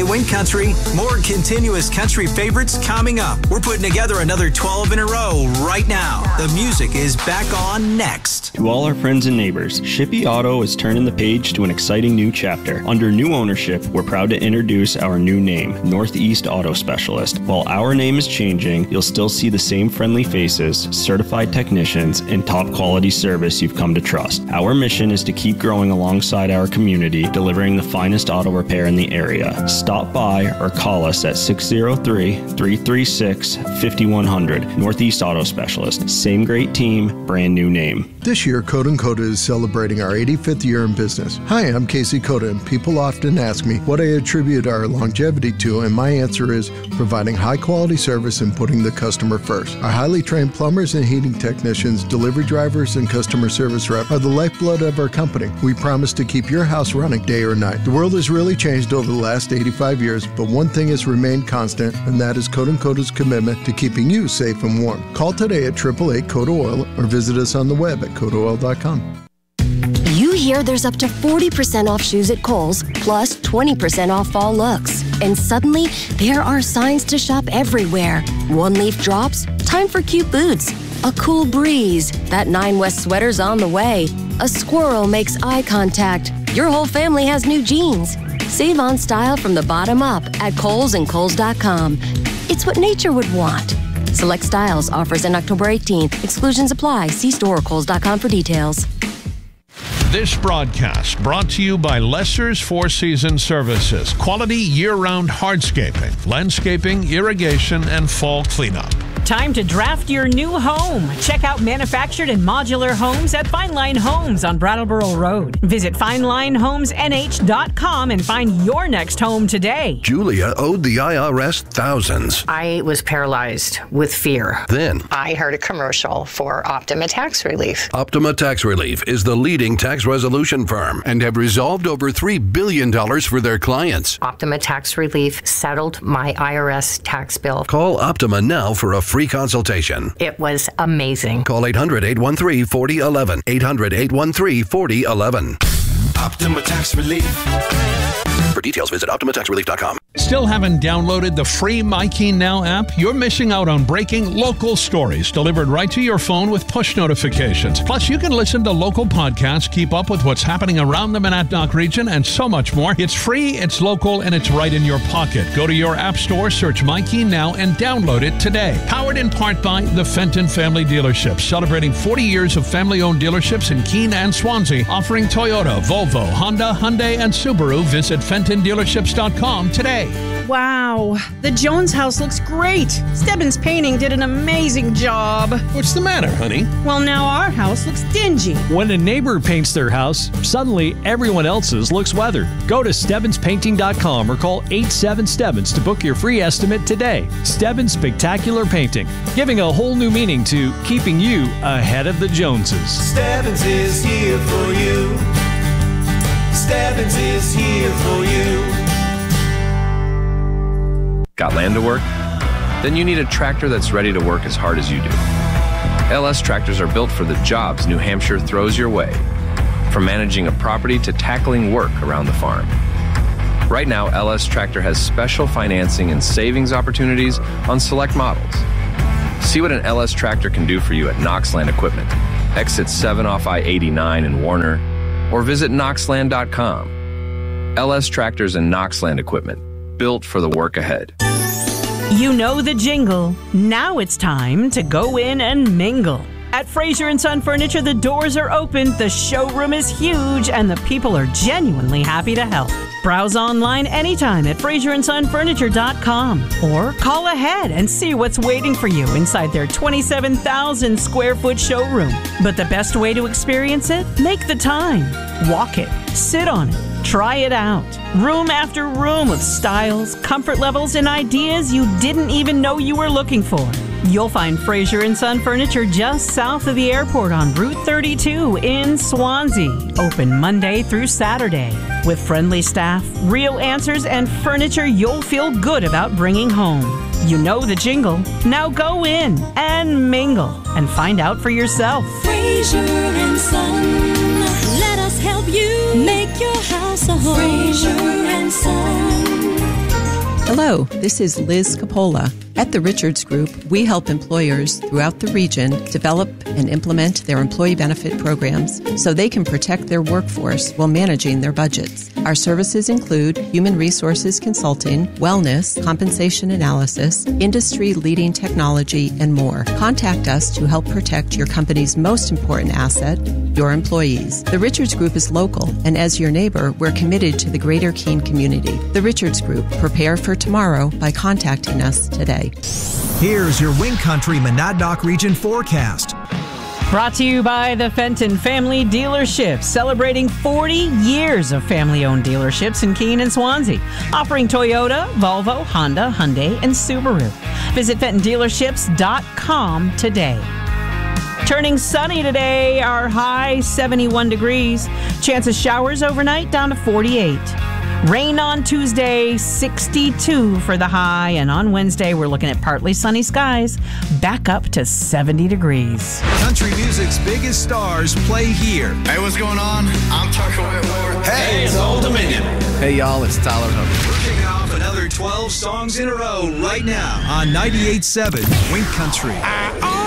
Win Country. More continuous country favorites coming up. We're putting together another 12 in a row right now. The music is back on next. To all our friends and neighbors, Shippey Auto is turning the page to an exciting new chapter. Under new ownership, we're proud to introduce our new name, Northeast Auto Specialist. While our name is changing, you'll still see the same friendly faces, certified technicians, and top quality service you've come to trust. Our mission is to keep growing alongside our community, delivering the finest auto repair in the area. Stop by or call us at 603-336-5100. Northeast Auto Specialist. Same great team, brand new name. This year, Coda & Coda is celebrating our 85th year in business. Hi, I'm Casey Coda, and people often ask me what I attribute our longevity to, and my answer is providing high-quality service and putting the customer first. Our highly trained plumbers and heating technicians, delivery drivers, and customer service rep are the lifeblood of our company. We promise to keep your house running day or night. The world has really changed over the last 85 years, but one thing has remained constant, and that is Coda & Coda's commitment to keeping you safe and warm. Call today at 888-CODA-OIL or visit us on the web at CODAOil.com. You hear there's up to 40% off shoes at Kohl's, plus 20% off fall looks. And suddenly, there are signs to shop everywhere. One leaf drops, time for cute boots. A cool breeze, that 9 West sweater's on the way. A squirrel makes eye contact. Your whole family has new jeans. Save on style from the bottom up at Kohl's and Kohl's.com. It's what nature would want. Select styles, offers in October 18th. Exclusions apply. See store or Kohl's.com for details. This broadcast brought to you by Lesser's Four Season Services. Quality year-round hardscaping, landscaping, irrigation, and fall cleanup. Time to draft your new home. Check out manufactured and modular homes at Fine Line Homes on Brattleboro Road. Visit FineLineHomesNH.com and find your next home today. Julia owed the IRS thousands. I was paralyzed with fear. Then I heard a commercial for Optima Tax Relief. Optima Tax Relief is the leading tax resolution firm and have resolved over $3 billion for their clients. Optima Tax Relief settled my IRS tax bill. Call Optima now for a free consultation. It was amazing. Call 800-813-4011. 800-813-4011. Optima Tax Relief. For details, visit OptimaTaxRelief.com. Still haven't downloaded the free MyKey Now app? You're missing out on breaking local stories delivered right to your phone with push notifications. Plus, you can listen to local podcasts, keep up with what's happening around the Monadnock region, and so much more. It's free, it's local, and it's right in your pocket. Go to your app store, search MyKey Now, and download it today. Powered in part by the Fenton Family Dealerships, celebrating 40 years of family-owned dealerships in Keene and Swansea, offering Toyota, Volvo, Honda, Hyundai, and Subaru. Visit FentonDealerships.com today. Wow, the Jones house looks great. Stebbins Painting did an amazing job. What's the matter, honey? Well, now our house looks dingy. When a neighbor paints their house, suddenly everyone else's looks weathered. Go to StebbinsPainting.com or call 87-STEBBINS to book your free estimate today. Stebbins Spectacular Painting, giving a whole new meaning to keeping you ahead of the Joneses. Stebbins is here for you. Stebbins is here for you. Got land to work? Then you need a tractor that's ready to work as hard as you do. LS tractors are built for the jobs New Hampshire throws your way, from managing a property to tackling work around the farm. Right now, LS Tractor has special financing and savings opportunities on select models. See what an LS Tractor can do for you at Knoxland Equipment, exit 7 off I-89 in Warner, or visit Knoxland.com. LS Tractors and Knoxland Equipment, built for the work ahead. You know the jingle. Now it's time to go in and mingle. At Fraser & Son Furniture, the doors are open, the showroom is huge, and the people are genuinely happy to help. Browse online anytime at FraserAndSonFurniture.com or call ahead and see what's waiting for you inside their 27,000 square foot showroom. But the best way to experience it? Make the time. Walk it. Sit on it. Try it out. Room after room of styles, comfort levels, and ideas you didn't even know you were looking for. You'll find Fraser & Son Furniture just south of the airport on Route 32 in Swansea. Open Monday through Saturday. With friendly staff, real answers, and furniture you'll feel good about bringing home. You know the jingle. Now go in and mingle and find out for yourself. Fraser & Son. Let us help you make your house a home. Fraser & Son. Hello, this is Liz Capola. At the Richards Group, we help employers throughout the region develop and implement their employee benefit programs so they can protect their workforce while managing their budgets. Our services include human resources consulting, wellness, compensation analysis, industry-leading technology, and more. Contact us to help protect your company's most important asset, your employees. The Richards Group is local, and as your neighbor, we're committed to the greater Keene community. The Richards Group. Prepare for tomorrow by contacting us today. Here's your Wing Country Monadnock Region forecast. Brought to you by the Fenton Family Dealerships, celebrating 40 years of family-owned dealerships in Keene and Swansea, offering Toyota, Volvo, Honda, Hyundai, and Subaru. Visit FentonDealerships.com today. Turning sunny today, our high 71 degrees. Chance of showers overnight down to 48. Rain on Tuesday, 62 for the high. And on Wednesday, we're looking at partly sunny skies, back up to 70 degrees. Country music's biggest stars play here. Hey, what's going on? I'm Tucker Whitmore. Hey, it's Old Dominion. Hey, y'all, it's Tyler Hubbard. We're kicking off another 12 songs in a row right now on 98.7 Wing Country.